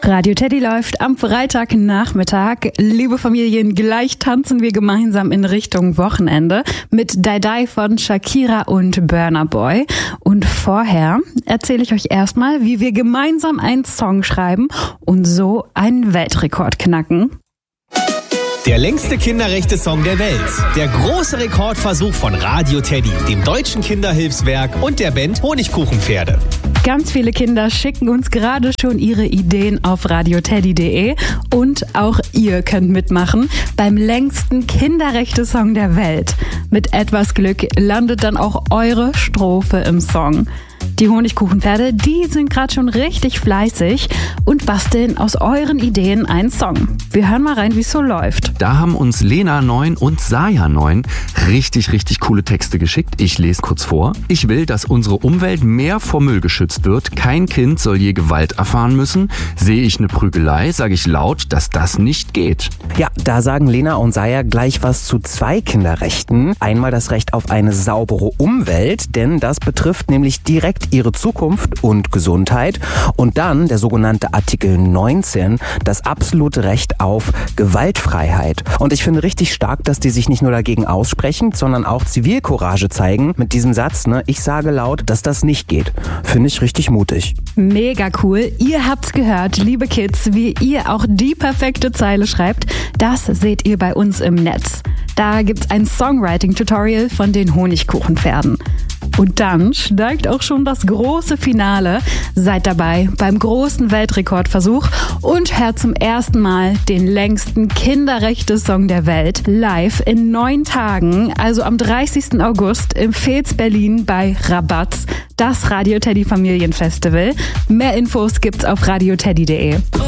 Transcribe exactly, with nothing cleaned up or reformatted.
Radio Teddy läuft am Freitagnachmittag. Liebe Familien, gleich tanzen wir gemeinsam in Richtung Wochenende mit Die Die von Shakira und Burna Boy. Und vorher erzähle ich euch erstmal, wie wir gemeinsam einen Song schreiben und so einen Weltrekord knacken. Der längste Kinderrechte-Song der Welt. Der große Rekordversuch von Radio Teddy, dem Deutschen Kinderhilfswerk und der Band Honigkuchenpferde. Ganz viele Kinder schicken uns gerade schon ihre Ideen auf radioteddy punkt de und auch ihr könnt mitmachen beim längsten Kinderrechte-Song der Welt. Mit etwas Glück landet dann auch eure Strophe im Song. Die Honigkuchenpferde, die sind gerade schon richtig fleißig und basteln aus euren Ideen einen Song. Wir hören mal rein, wie es so läuft. Da haben uns Lena neun und Saya neun richtig, richtig coole Texte geschickt. Ich lese kurz vor. Ich will, dass unsere Umwelt mehr vor Müll geschützt wird. Kein Kind soll je Gewalt erfahren müssen. Sehe ich eine Prügelei, sage ich laut, dass das nicht geht. Ja, da sagen Lena und Saya gleich was zu zwei Kinderrechten. Einmal das Recht auf eine saubere Umwelt, denn das betrifft nämlich direkt ihre Zukunft und Gesundheit. Und dann der sogenannte Artikel neunzehn, das absolute Recht auf Gewaltfreiheit. Und ich finde richtig stark, dass die sich nicht nur dagegen aussprechen, sondern auch Zivilcourage zeigen mit diesem Satz, ne, ich sage laut, dass das nicht geht. Finde ich richtig mutig. Mega cool. Ihr habt's gehört, liebe Kids, wie ihr auch die perfekte Zeile schreibt, das seht ihr bei uns im Netz. Da gibt's ein Songwriting-Tutorial von den Honigkuchenpferden. Und dann steigt auch schon das große Finale. Seid dabei beim großen Weltrekordversuch und hört zum ersten Mal den längsten Kinderrechte-Song der Welt live in neun Tagen, also am dreißigsten August im Fez Berlin bei Rabatz, das Radio Teddy Familienfestival. Mehr Infos gibt's auf radioteddy punkt de.